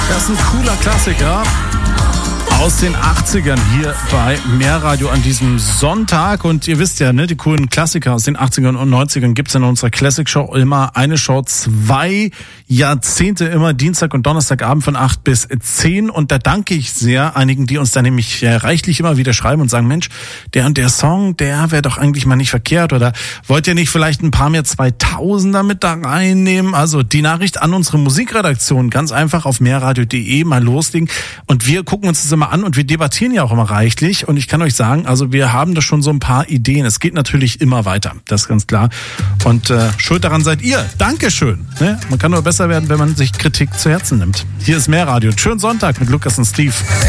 Das ist ein cooler Klassiker aus den 80ern hier bei Mehrradio an diesem Sonntag. Und ihr wisst ja, ne, die coolen Klassiker aus den 80ern und 90ern gibt's in unserer Classic Show immer eine Show, 2 Jahrzehnte, immer Dienstag und Donnerstagabend von 8 bis 10. Und da danke ich sehr einigen, die uns da nämlich reichlich immer wieder schreiben und sagen, Mensch, der und der Song, der wäre doch eigentlich mal nicht verkehrt. Oder wollt ihr nicht vielleicht ein paar mehr 2000er mit da reinnehmen? Also die Nachricht an unsere Musikredaktion, ganz einfach auf mehrradio.de mal loslegen. Und wir gucken uns das immer an und wir debattieren ja auch immer reichlich. Und ich kann euch sagen, also wir haben da schon so ein paar Ideen. Es geht natürlich immer weiter, das ist ganz klar. Und schuld daran seid ihr. Dankeschön. Ne? Man kann nur besser werden, wenn man sich Kritik zu Herzen nimmt. Hier ist Mehrradio. Schönen Sonntag mit Lukas und Steve.